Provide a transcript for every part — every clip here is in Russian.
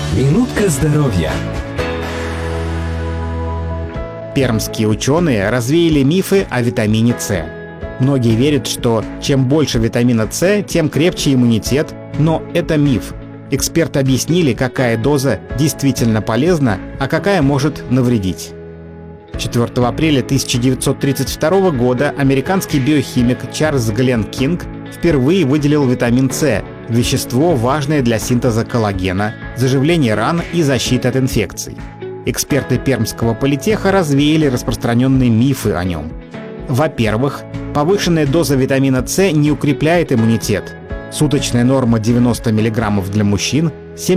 Минутка здоровья. Пермские ученые развеяли мифы о витамине С. Многие верят, что чем больше витамина С, тем крепче иммунитет, но это миф. Эксперты объяснили, какая доза действительно полезна, а какая может навредить. 4 апреля 1932 года американский биохимик Чарльз Глен Кинг впервые выделил витамин С – вещество, важное для синтеза коллагена, заживления ран и защиты от инфекций. Эксперты Пермского политеха развеяли распространенные мифы о нем. Во-первых, повышенная доза витамина С не укрепляет иммунитет. Суточная норма 90 мг для мужчин,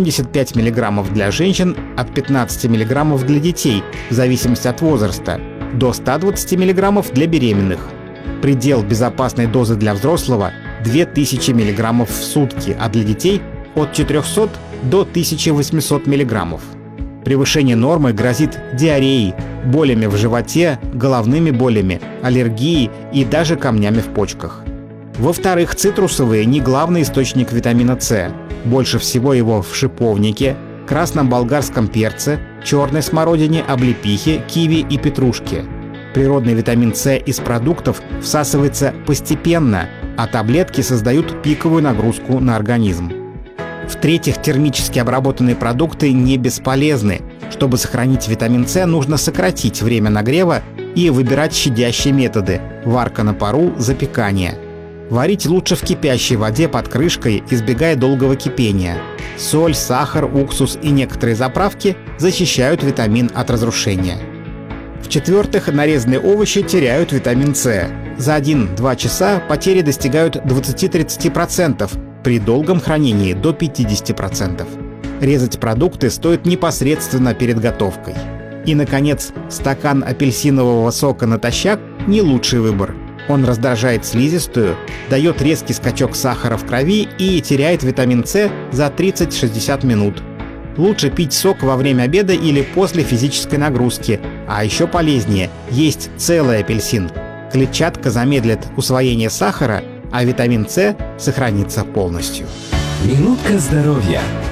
75 мг для женщин, от 15 мг для детей, в зависимости от возраста, до 120 мг для беременных. Предел безопасной дозы для взрослого – 2000 мг в сутки, а для детей – от 400 до 1800 мг. Превышение нормы грозит диареей, болями в животе, головными болями, аллергией и даже камнями в почках. Во-вторых, цитрусовые не главный источник витамина С. Больше всего его в шиповнике, красном болгарском перце, черной смородине, облепихе, киви и петрушке. Природный витамин С из продуктов всасывается постепенно, а таблетки создают пиковую нагрузку на организм. В-третьих, термически обработанные продукты не бесполезны. Чтобы сохранить витамин С, нужно сократить время нагрева и выбирать щадящие методы – варка на пару, запекание. Варить лучше в кипящей воде под крышкой, избегая долгого кипения. Соль, сахар, уксус и некоторые заправки защищают витамин от разрушения. В-четвертых, нарезанные овощи теряют витамин С. За 1-2 часа потери достигают 20-30%, при долгом хранении до 50%. Резать продукты стоит непосредственно перед готовкой. И, наконец, стакан апельсинового сока натощак – не лучший выбор. Он раздражает слизистую, дает резкий скачок сахара в крови и теряет витамин С за 30-60 минут. Лучше пить сок во время обеда или после физической нагрузки, а еще полезнее – есть целый апельсин. Клетчатка замедлит усвоение сахара, а витамин С сохранится полностью. Минутка здоровья.